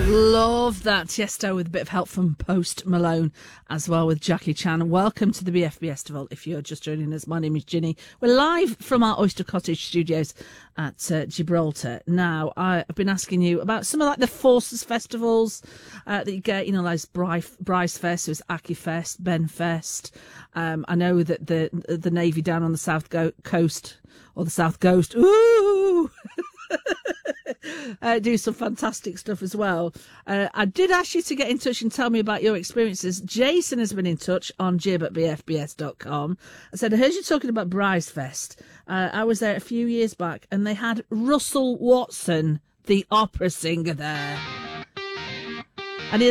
Love that. Tiesto with a bit of help from Post Malone as well with Jackie Chan. Welcome to the BFBS Festival. If you're just joining us, my name is Ginny. We're live from our Oyster Cottage studios at Gibraltar. Now, I've been asking you about some of like the Forces festivals that you get, you know, like Bryce Fest, there's Aki Fest, Ben Fest. I know that the Navy down on the South Coast, or the South Coast, ooh, do some fantastic stuff as well. I did ask you to get in touch and tell me about your experiences. Jason has been in touch on jib@bfbs.com. I said, I heard you talking about Bryce Fest. I was there a few years back and they had Russell Watson, the opera singer, there.